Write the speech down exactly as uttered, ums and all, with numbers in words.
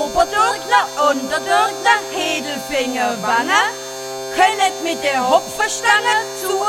Oberdürkler, Unterdürkler, Hedelfinger, Wange, könnet mit der Hopferstange zu